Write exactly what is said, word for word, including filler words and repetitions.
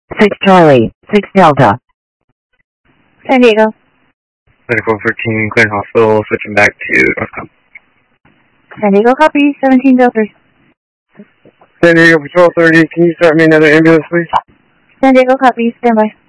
six Charlie, six Delta. San Diego. Medical thirteen, Clear Hospital, switching back to Northcom. San Diego copy, seventeen Delta. San Diego Patrol thirty, can you start me another ambulance, please? San Diego copy, standby.